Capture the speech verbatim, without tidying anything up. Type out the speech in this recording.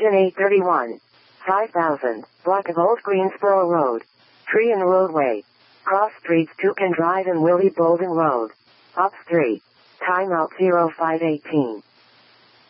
Engine eight thirty-one. five thousand, block of Old Greensboro Road. Tree and roadway. Cross streets Duke and Drive and Willie Bolden Road. Ops three. Timeout zero five eighteen.